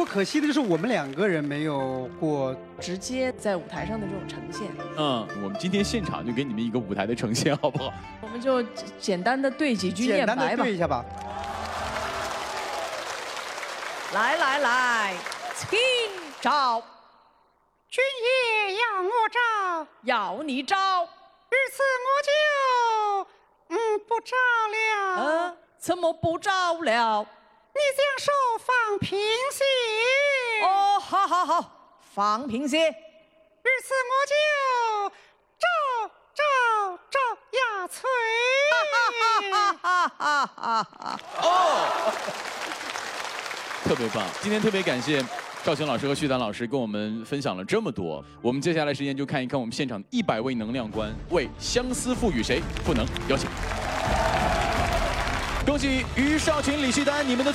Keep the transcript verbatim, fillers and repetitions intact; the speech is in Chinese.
过可惜的就是我们两个人没有过直接在舞台上的这种呈现。 嗯，我们今天现场就给你们一个舞台的呈现，好不好？ 我们就简单的对几句念白吧。 简单的对一下吧。 来来来，请招。 君爷要我招， 要你招。 于是我就嗯不招了。 呃，怎么不招了？ 你将手放平些。 哦，好好好，放平些。 于是我就招招招呀催。 哈哈哈哈哈！ 哦，特别棒！今天特别感谢赵晴老师和徐丹老师跟我们分享了这么多。我们接下来时间就看一看我们现场一百位能量官为相思赋予谁赋能，有请。恭喜于少群、李旭丹，你们的。